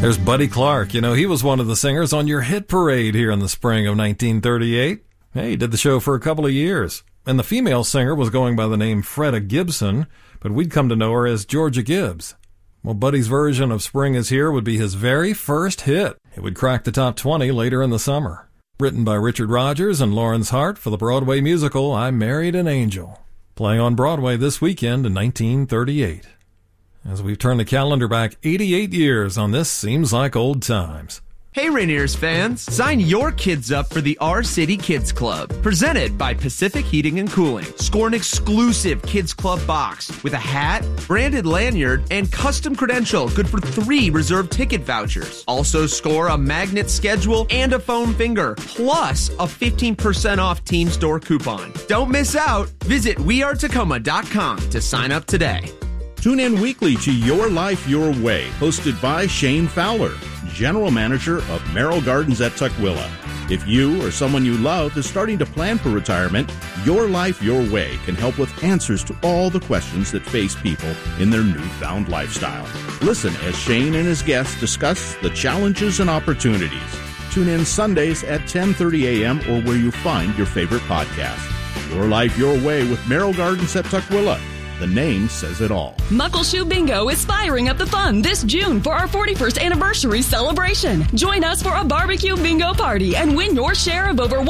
There's Buddy Clark. You know, he was one of the singers on your hit parade here in the spring of 1938. Hey, he did the show for a couple of years. And the female singer was going by the name Freda Gibson, but we'd come to know her as Georgia Gibbs. Well, Buddy's version of Spring Is Here would be his very first hit. It would crack the top 20 later in the summer. Written by Richard Rodgers and Lawrence Hart for the Broadway musical I Married an Angel, playing on Broadway this weekend in 1938. As we've turned the calendar back 88 years on This Seems Like Old Times. Hey Rainiers fans, sign your kids up for the Our City Kids Club, presented by Pacific Heating and Cooling. Score an exclusive Kids Club box with a hat, branded lanyard, and custom credential good for 3 reserved ticket vouchers. Also score a magnet schedule and a foam finger, plus a 15% off team store coupon. Don't miss out. Visit wearetacoma.com to sign up today. Tune in weekly to Your Life Your Way, hosted by Shane Fowler, General Manager of Merrill Gardens at Tukwila. If you or someone you love is starting to plan for retirement, Your Life Your Way can help with answers to all the questions that face people in their newfound lifestyle. Listen as Shane and his guests discuss the challenges and opportunities. Tune in Sundays at 10:30 a.m. or where you find your favorite podcast. Your Life Your Way with Merrill Gardens at Tukwila. The name says it all. Muckleshoot Bingo is firing up the fun this June for our 41st anniversary celebration. Join us for a barbecue bingo party and win your share of over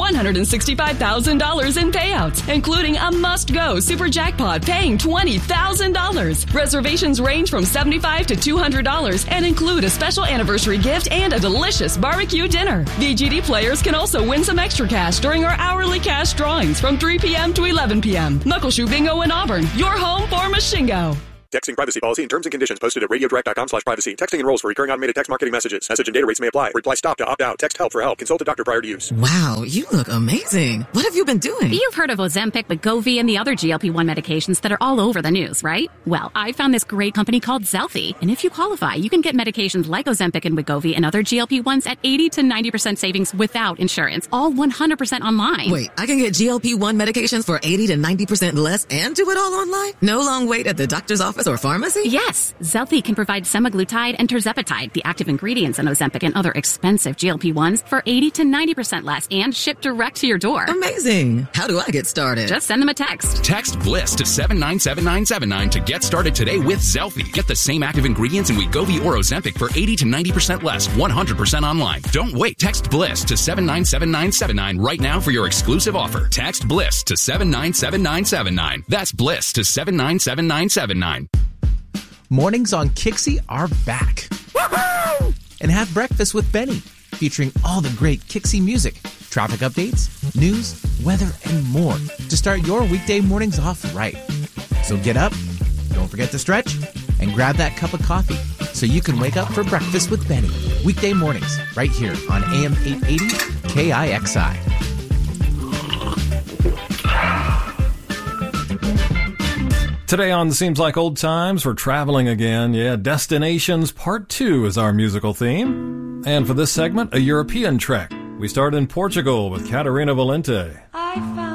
$165,000 in payouts, including a must-go super jackpot paying $20,000. Reservations range from $75 to $200 and include a special anniversary gift and a delicious barbecue dinner. VGD players can also win some extra cash during our hourly cash drawings from 3 p.m. to 11 p.m. Muckleshoot Bingo in Auburn, your home for Mashingo. Texting privacy policy and terms and conditions posted at radiodirect.com/privacy. Texting enrolls for recurring automated text marketing messages. Message and data rates may apply. Reply stop to opt out. Text help for help. Consult a doctor prior to use. Wow, you look amazing. What have you been doing? You've heard of Ozempic, Wegovy, and the other GLP-1 medications that are all over the news, right? Well, I found this great company called Zelfie, and if you qualify, you can get medications like Ozempic and Wegovy and other GLP-1s at 80 to 90% savings without insurance, all 100% online. Wait, I can get GLP-1 medications for 80 to 90% less and do it all online? No long wait at the doctor's office or pharmacy? Yes, Zelfie can provide semaglutide and tirzepatide, the active ingredients in Ozempic and other expensive GLP-1s, for 80 to 90% less and shipped direct to your door. Amazing. How do I get started? Just send them a text. Text BLISS to 797979 to get started today with Zelfie. Get the same active ingredients in Wegovy or Ozempic for 80 to 90% less, 100% online. Don't wait. Text BLISS to 797979 right now for your exclusive offer. Text BLISS to 797979. That's BLISS to 797979. Mornings on Kixie are back. Woohoo! And have breakfast with Benny, featuring all the great Kixie music, traffic updates, news, weather, and more to start your weekday mornings off right. So get up, don't forget to stretch, and grab that cup of coffee so you can wake up for breakfast with Benny. Weekday mornings, right here on AM 880 KIXI. Today on Seems Like Old Times, we're traveling again. Yeah, Destinations Part 2 is our musical theme. And for this segment, a European trek. We start in Portugal with Catarina Valente. I found